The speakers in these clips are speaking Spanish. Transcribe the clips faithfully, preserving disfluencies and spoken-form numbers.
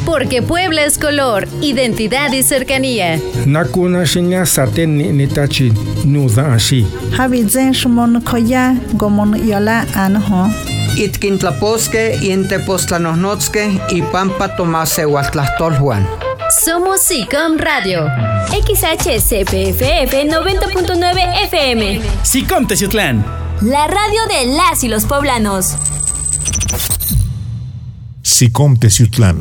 Porque Puebla es color, identidad y cercanía. Nakuna shinya saten ni nitachi nuza ashi. Habizen shmon koya gomon yola anho. Itkintlaposque, Intepostlanosnotzque y Pampa Tomase Huatlastolhuan. Somos SICOM Radio. X H C P F F noventa punto nueve F M. SICOM Teciutlán. La radio de las y los poblanos. SICOM Teciutlán.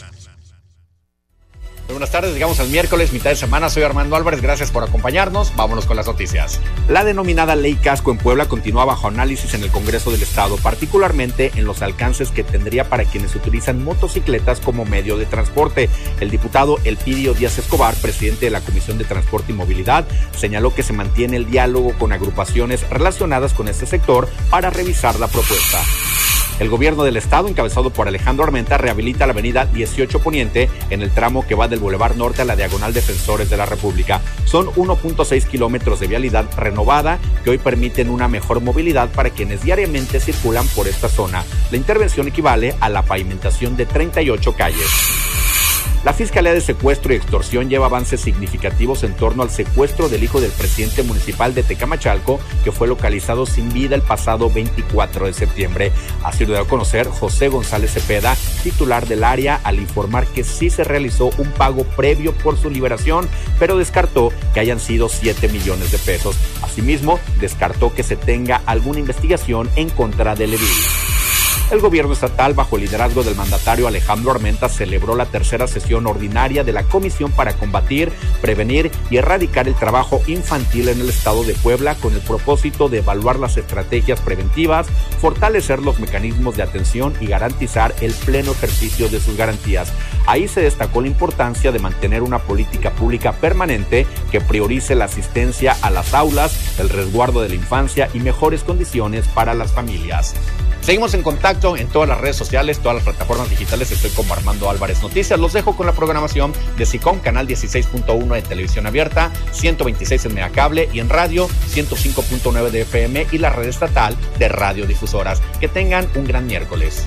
Buenas tardes, llegamos al miércoles, mitad de semana. Soy Armando Álvarez, gracias por acompañarnos. Vámonos con las noticias. La denominada Ley Casco en Puebla continúa bajo análisis en el Congreso del Estado, particularmente en los alcances que tendría para quienes utilizan motocicletas como medio de transporte. El diputado Elpidio Díaz Escobar, presidente de la Comisión de Transporte y Movilidad, señaló que se mantiene el diálogo con agrupaciones relacionadas con este sector para revisar la propuesta. El gobierno del estado, encabezado por Alejandro Armenta, rehabilita la avenida dieciocho Poniente en el tramo que va del Boulevard Norte a la Diagonal Defensores de la República. Son uno punto seis kilómetros de vialidad renovada que hoy permiten una mejor movilidad para quienes diariamente circulan por esta zona. La intervención equivale a la pavimentación de treinta y ocho calles. La Fiscalía de Secuestro y Extorsión lleva avances significativos en torno al secuestro del hijo del presidente municipal de Tecamachalco, que fue localizado sin vida el pasado veinticuatro de septiembre. Así lo dio a conocer José González Cepeda, titular del área, al informar que sí se realizó un pago previo por su liberación, pero descartó que hayan sido siete millones de pesos. Asimismo, descartó que se tenga alguna investigación en contra del edil. El gobierno estatal, bajo el liderazgo del mandatario Alejandro Armenta, celebró la tercera sesión ordinaria de la Comisión para combatir, prevenir y erradicar el trabajo infantil en el estado de Puebla, con el propósito de evaluar las estrategias preventivas, fortalecer los mecanismos de atención y garantizar el pleno ejercicio de sus garantías. Ahí se destacó la importancia de mantener una política pública permanente que priorice la asistencia a las aulas, el resguardo de la infancia y mejores condiciones para las familias. Seguimos en contacto en todas las redes sociales, todas las plataformas digitales. Estoy con Armando Álvarez Noticias. Los dejo con la programación de SICOM, canal dieciséis punto uno de televisión abierta, ciento veintiséis en Megacable y en radio ciento cinco punto nueve de F M y la red estatal de radiodifusoras. Que tengan un gran miércoles.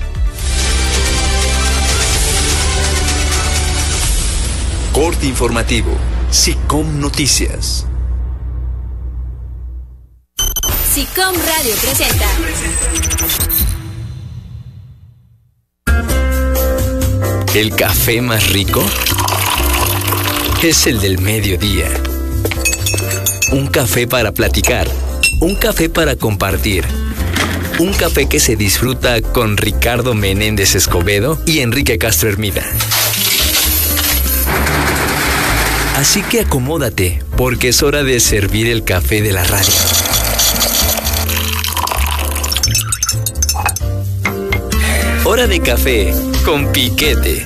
Corte informativo. SICOM Noticias. SICOM Radio presenta ¿El café más rico? Es el del mediodía. Un café para platicar, un café para compartir, un café que se disfruta con Ricardo Menéndez Escobedo y Enrique Castro Hermida. Así que acomódate, porque es hora de servir el café de la radio. Hora de café con Piquete.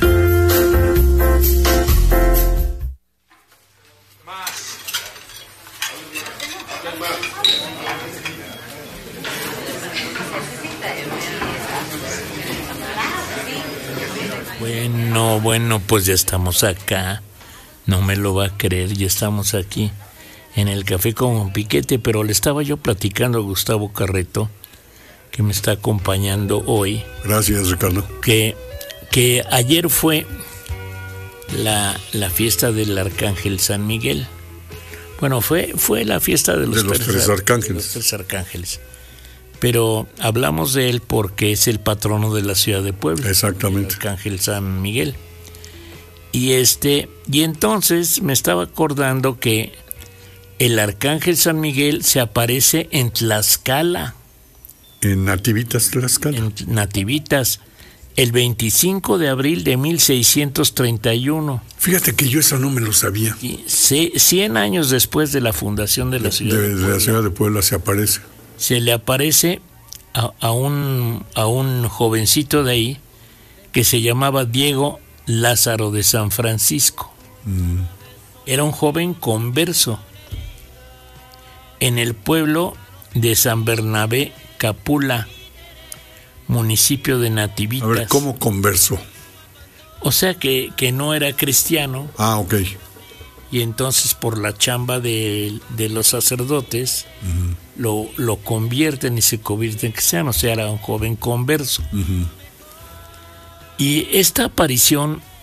Bueno, bueno, pues ya estamos acá. No me lo va a creer, ya estamos aquí en el café con Piquete, pero le estaba yo platicando a Gustavo Carreto, que me está acompañando hoy. Gracias, Ricardo. Que, que ayer fue la, la fiesta del Arcángel San Miguel. Bueno, fue, fue la fiesta de los, de los tres, tres arcángeles. Los tres arcángeles. Pero hablamos de él porque es el patrono de la ciudad de Puebla. Exactamente. El Arcángel San Miguel. Y este, y entonces me estaba acordando que el Arcángel San Miguel se aparece en Tlaxcala. En Nativitas Tlaxcala. En Nativitas, el veinticinco de abril de mil seiscientos treinta y uno. Fíjate que yo eso no me lo sabía. Y cien años después de la fundación de la ciudad de, de Puebla. De la ciudad de Puebla se aparece. Se le aparece a, a, un, a un jovencito de ahí que se llamaba Diego Lázaro de San Francisco. Mm. Era un joven converso en el pueblo de San Bernabé Capula, municipio de Nativitas. A ver, ¿cómo converso? O sea que, que no era cristiano. Ah, ok. Y entonces por la chamba de, de los sacerdotes uh-huh. lo, lo convierten y se convierte en cristiano. O sea, era un joven converso. Uh-huh. Y esta aparición